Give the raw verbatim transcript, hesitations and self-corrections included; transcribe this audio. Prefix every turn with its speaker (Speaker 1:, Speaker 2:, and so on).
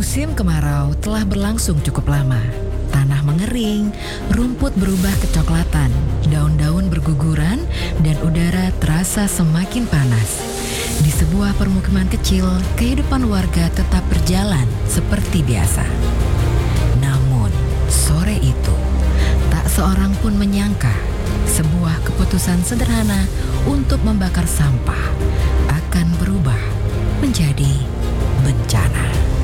Speaker 1: Musim kemarau telah berlangsung cukup lama. Tanah mengering, rumput berubah kecoklatan, daun-daun berguguran, dan udara terasa semakin panas. Di sebuah permukiman kecil, kehidupan warga tetap berjalan seperti biasa. Namun, sore itu, tak seorang pun menyangka sebuah keputusan sederhana untuk membakar sampah akan berubah menjadi bencana.